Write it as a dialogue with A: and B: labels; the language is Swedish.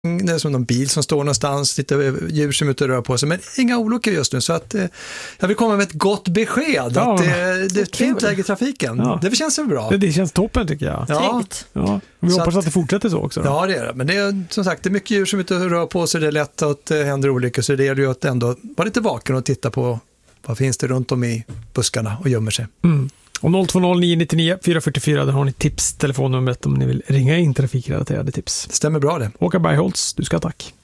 A: det är som någon bil som står någonstans, lite djur som är ute och rör på sig, men inga olyckor just nu, så att jag vill komma med ett gott besked att det är ett fint läge i trafiken. Ja. Det känns så bra.
B: Det känns toppen tycker jag. Ja. Vi hoppas att det fortsätter så också.
A: Ja, det är det. Men det är som sagt, det är mycket djur som är ute och rör på sig, det är lätt att det händer olyckor, så det är ju att ändå vara lite vaken och titta på vad finns det runt om i buskarna och gömmer sig.
B: Och 020-999 444, där har ni tips, telefonnumret om ni vill ringa in trafikrelaterade tips.
A: Det stämmer bra det.
B: Håkan Bergholtz, du ska tack.